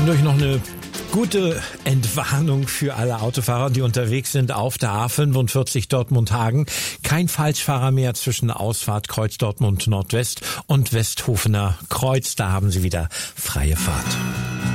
Zwischendurch noch eine gute Entwarnung für alle Autofahrer, die unterwegs sind auf der A45 Dortmund-Hagen. Kein Falschfahrer mehr zwischen Ausfahrt Kreuz Dortmund Nordwest und Westhofener Kreuz. Da haben Sie wieder freie Fahrt.